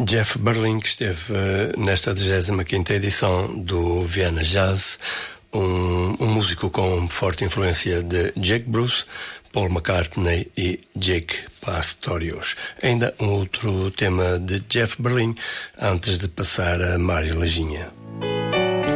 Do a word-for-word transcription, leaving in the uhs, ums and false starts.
Jeff Berlin, que esteve uh, nesta trigésima quinta edição do Vienna Jazz, um, um músico com forte influência de Jake Bruce, Paul McCartney e Jake Pastorius. Ainda um outro tema de Jeff Berlin, antes de passar a Mário Lajinha.